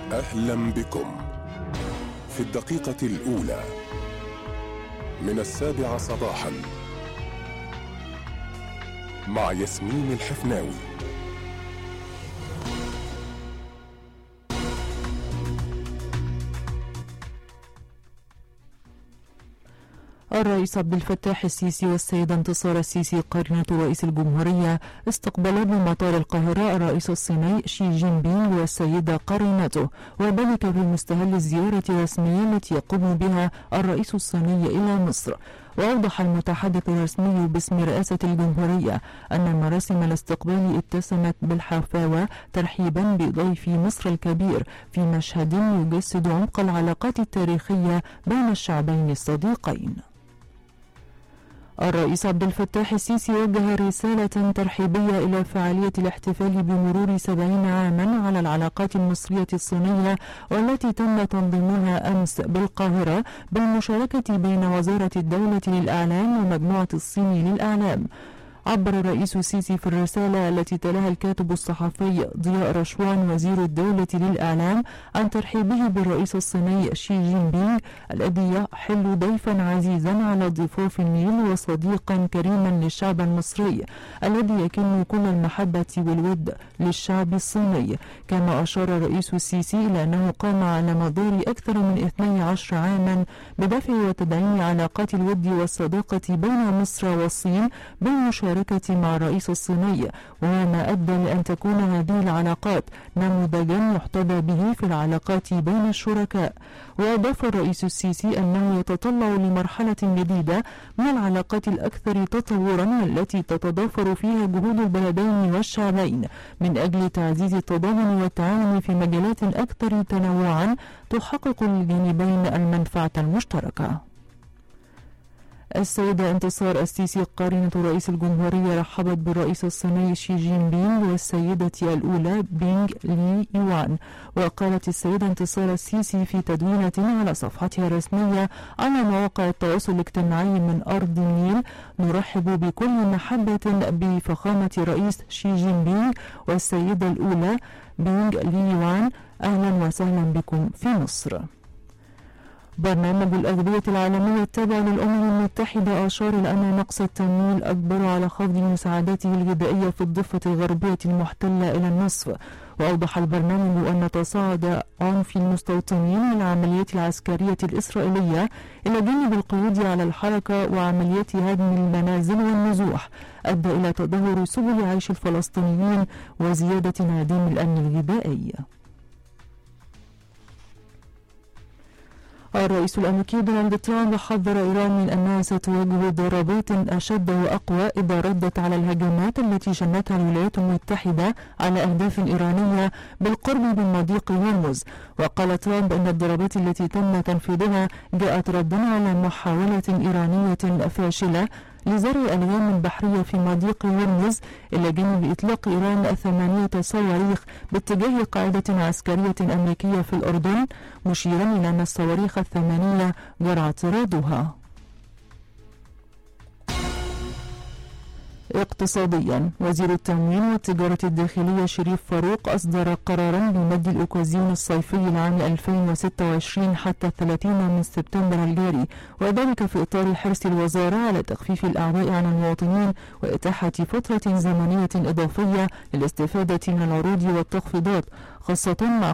أهلا بكم في الدقيقة الأولى من 7:00 صباحا مع ياسمين الحفناوي. الرئيس عبد الفتاح السيسي والسيدة انتصار السيسي قرينة رئيس الجمهورية استقبلا بمطار القاهرة الرئيس الصيني شي جين بينغ والسيدة قرينته، وذلك في المستهل الزيارة الرسمية التي يقوم بها الرئيس الصيني إلى مصر. وأوضح المتحدث الرسمي باسم رئاسة الجمهورية أن مراسم الاستقبال اتسمت بالحفاوة ترحيبا بضيف مصر الكبير في مشهد يجسد عمق العلاقات التاريخية بين الشعبين الصديقين. الرئيس عبد الفتاح السيسي وجه رسالة ترحيبية إلى فعالية الاحتفال بمرور 70 عاما على العلاقات المصرية الصينية، والتي تم تنظيمها أمس بالقاهرة بالمشاركة بين وزارة الدولة للإعلام ومجموعة الصين للإعلام. عبر الرئيس السيسي في الرسالة التي تلاها الكاتب الصحفي ضياء رشوان وزير الدولة للإعلام عن ترحيبه بالرئيس الصيني شي جين بينغ الذي يحل ضيفا عزيزا على ضفاف النيل وصديقا كريما للشعب المصري الذي يكن كل المحبة والود للشعب الصيني. كما أشار الرئيس السيسي إلى أنه قام على مدار أكثر من 12 عاما بدفع وتدعيم علاقات الود والصداقة بين مصر والصين بالمشاركة مع الرئيس الصيني، وهو ما أدى لأن تكون هذه العلاقات نموذجا يحتذى به في العلاقات بين الشركاء. وأضاف الرئيس السيسي أنه يتطلع لمرحلة جديدة من العلاقات الأكثر تطورا التي تتضافر فيها جهود البلدين والشعبين من أجل تعزيز التضامن والتعاون في مجالات أكثر تنوعا تحقق للجانبين المنفعة المشتركة. السيدة انتصار السيسي قرينة رئيس الجمهورية رحبت بالرئيس الصيني شي جين بينغ والسيدة الأولى بينغ لي يوان. وقالت السيدة انتصار السيسي في تدوينة على صفحتها الرسمية على مواقع التواصل الاجتماعي من أرض النيل: نرحب بكل محبة بفخامة الرئيس شي جين بينغ والسيدة الأولى بينغ لي يوان، أهلا وسهلا بكم في مصر. برنامج الأغذية العالمي التابع للأمم المتحدة أشار إلى أن نقص التمويل أجبر على خفض مساعداته الغذائية في الضفة الغربية المحتلة إلى النصف. وأوضح البرنامج أن تصاعد عنف المستوطنين من العمليات العسكرية الإسرائيلية إلى جانب القيود على الحركة وعمليات هدم المنازل والنزوح أدى إلى تدهور سبل عيش الفلسطينيين وزيادة انعدام الأمن الغذائي. الرئيس الأمريكي دونالد ترامب حذر إيران من أنها ستواجه ضربات أشد وأقوى إذا ردت على الهجمات التي شنتها الولايات المتحدة على أهداف إيرانية بالقرب من مضيق هرمز. وقال ترامب أن الضربات التي تم تنفيذها جاءت ردا على محاولة إيرانية فاشلة لزرع الألغام البحرية في مضيق هرمز، إلى جانب إطلاق إيران 8 صواريخ باتجاه قاعدة عسكرية أمريكية في الأردن، مشيرا إلى أن الصواريخ 8 جرى اعتراضها. اقتصاديا، وزير التموين والتجارة الداخلية شريف فاروق أصدر قرارا بمد الأوكازيون الصيفي العام 2026 حتى 30 من سبتمبر الجاري، وذلك في إطار حرص الوزارة على تخفيف الأعباء عن المواطنين وإتاحة فترة زمنية إضافية للاستفادة من العروض والتخفيضات، خاصة مع